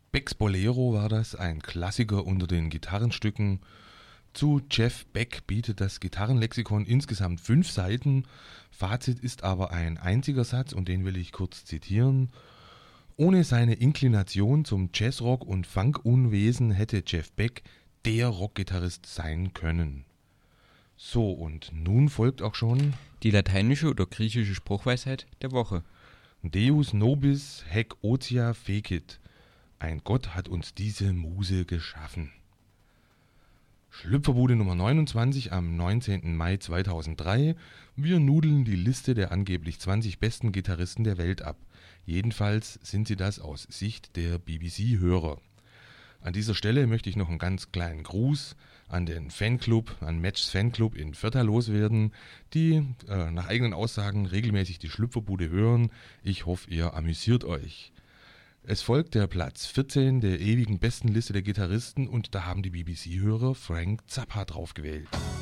Becks Bolero war das, ein Klassiker unter den Gitarrenstücken. Zu Jeff Beck bietet das Gitarrenlexikon insgesamt 5 Seiten. Fazit ist aber ein einziger Satz und den will ich kurz zitieren. Ohne seine Inklination zum Jazzrock und Funkunwesen hätte Jeff Beck der Rockgitarrist sein können. So, und nun folgt auch schon die lateinische oder griechische Spruchweisheit der Woche. Deus nobis haec otia fecit. Ein Gott hat uns diese Muse geschaffen. Schlüpferbude Nummer 29 am 19. Mai 2003. Wir nudeln die Liste der angeblich 20 besten Gitarristen der Welt ab. Jedenfalls sind sie das aus Sicht der BBC-Hörer. An dieser Stelle möchte ich noch einen ganz kleinen Gruß an den Fanclub, an Matchs Fanclub in Vierta loswerden, die nach eigenen Aussagen regelmäßig die Schlüpferbude hören. Ich hoffe, ihr amüsiert euch. Es folgt der Platz 14 der ewigen besten Liste der Gitarristen und da haben die BBC-Hörer Frank Zappa drauf gewählt.